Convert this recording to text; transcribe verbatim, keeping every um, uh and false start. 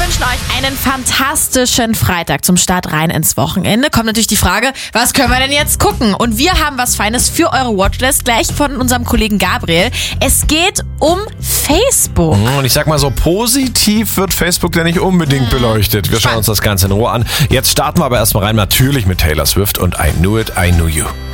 wünschen euch einen fantastischen Freitag zum Start rein ins Wochenende. Kommt natürlich die Frage, was können wir denn jetzt gucken? Und wir haben was Feines für eure Watchlist, gleich von unserem Kollegen Gabriel. Es geht um Facebook. Und ich sag mal so, positiv wird Facebook ja nicht unbedingt beleuchtet. Wir schauen uns das Ganze in Ruhe an. Jetzt starten wir aber erstmal rein, natürlich mit Taylor Swift und I Knew It, I Knew You.